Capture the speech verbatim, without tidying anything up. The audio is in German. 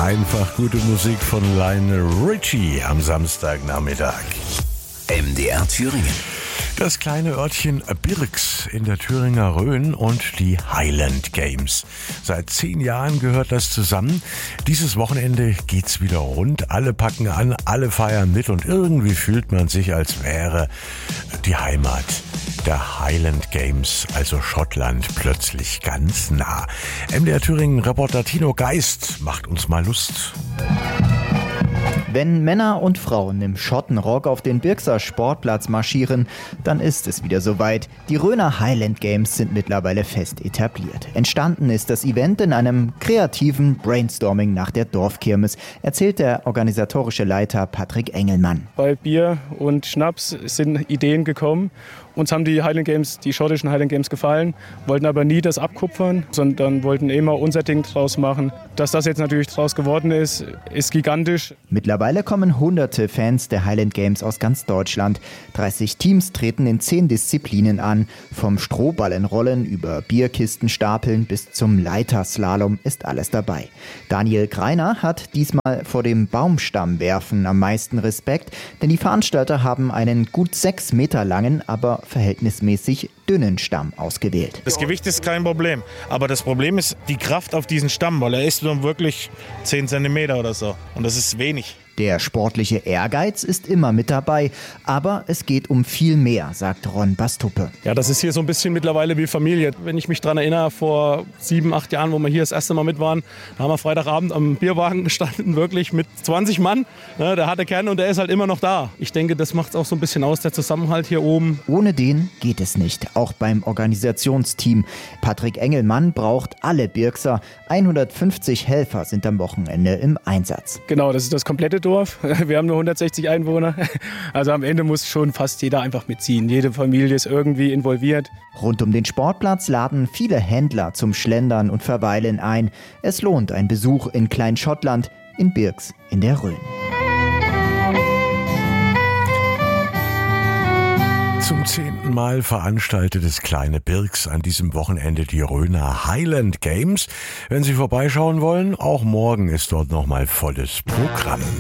Einfach gute Musik von Lionel Richie am Samstagnachmittag. M D R Thüringen. Das kleine Örtchen Birks in der Thüringer Rhön und die Highland Games. Seit zehn Jahren gehört das zusammen. Dieses Wochenende geht's wieder rund. Alle packen an, alle feiern mit und irgendwie fühlt man sich, als wäre die Heimat der Highland Games, also Schottland, plötzlich ganz nah. M D R Thüringen-Reporter Tino Geist macht uns mal Lust. Wenn Männer und Frauen im Schottenrock auf den Birkser Sportplatz marschieren, dann ist es wieder soweit. Die Rhöner Highland Games sind mittlerweile fest etabliert. Entstanden ist das Event in einem kreativen Brainstorming nach der Dorfkirmes, erzählt der organisatorische Leiter Patrick Engelmann. Bei Bier und Schnaps sind Ideen gekommen. Uns haben die Highland Games, die schottischen Highland Games gefallen, wollten aber nie das abkupfern, sondern wollten immer unser Ding draus machen. Dass das jetzt natürlich draus geworden ist, ist gigantisch. Mittlerweile kommen hunderte Fans der Highland Games aus ganz Deutschland. dreißig Teams treten in zehn Disziplinen an. Vom Strohballenrollen über Bierkistenstapeln bis zum Leiterslalom ist alles dabei. Daniel Greiner hat diesmal vor dem Baumstammwerfen am meisten Respekt, denn die Veranstalter haben einen gut sechs Meter langen, aber verhältnismäßig dünnen Stamm ausgewählt. Das Gewicht ist kein Problem, aber das Problem ist die Kraft auf diesen Stamm, weil er ist nur wirklich zehn Zentimeter oder so und das ist wenig. Der sportliche Ehrgeiz ist immer mit dabei, aber es geht um viel mehr, sagt Ron Bastuppe. Ja, das ist hier so ein bisschen mittlerweile wie Familie. Wenn ich mich daran erinnere, vor sieben, acht Jahren, wo wir hier das erste Mal mit waren, da haben wir Freitagabend am Bierwagen gestanden, wirklich mit zwanzig Mann. Ne, der hatte Kern und der ist halt immer noch da. Ich denke, das macht es auch so ein bisschen aus, der Zusammenhalt hier oben. Ohne den geht es nicht, auch beim Organisationsteam. Patrick Engelmann braucht alle Birkser. hundertfünfzig Helfer sind am Wochenende im Einsatz. Genau, das ist das komplette Dorf. Wir haben nur hundertsechzig Einwohner. Also am Ende muss schon fast jeder einfach mitziehen. Jede Familie ist irgendwie involviert. Rund um den Sportplatz laden viele Händler zum Schlendern und Verweilen ein. Es lohnt ein Besuch in Kleinschottland, in Birks in der Rhön. Zum zehnten Mal veranstaltet das kleine Birks an diesem Wochenende die Rhöner Highland Games. Wenn Sie vorbeischauen wollen, auch morgen ist dort nochmal volles Programm.